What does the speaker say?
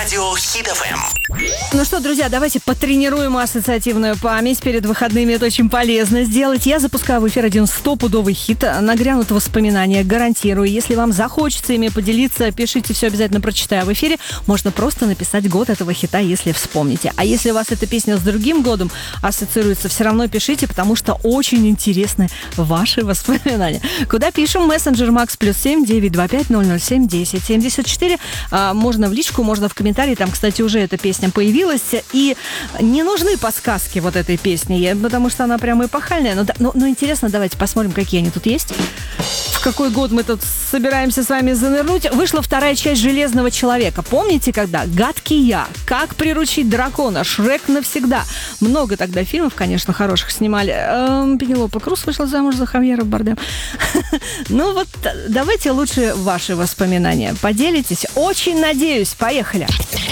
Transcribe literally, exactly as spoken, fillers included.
Радио Хит эф эм. Ну что, друзья, давайте потренируем ассоциативную память. Перед выходными это очень полезно сделать. Я запускаю в эфир один стопудовый хит. Нагрянут воспоминания, гарантирую. Если вам захочется ими поделиться, пишите, все обязательно прочитаю в эфире. Можно просто написать год этого хита, если вспомните. А если у вас эта песня с другим годом ассоциируется, все равно пишите, потому что очень интересны ваши воспоминания. Куда пишем? Мессенджер Макс плюс семь девять два пять ноль ноль семь десять семьдесят четыре. А, можно в личку, можно в комментарии. Там, кстати, уже эта песня появилась. И не нужны подсказки вот этой песни, потому что она прямо эпохальная. Но, но, но интересно, давайте посмотрим, какие они тут есть. В какой год мы тут собираемся с вами занырнуть? Вышла вторая часть «Железного человека». Помните, когда? «Гадкий я», «Как приручить дракона», «Шрек навсегда». Много тогда фильмов, конечно, хороших снимали. Эм, Пенелопа Круз вышла замуж за Хавьера Бардема. Ну вот, давайте лучше ваши воспоминания поделитесь. Очень надеюсь. Поехали.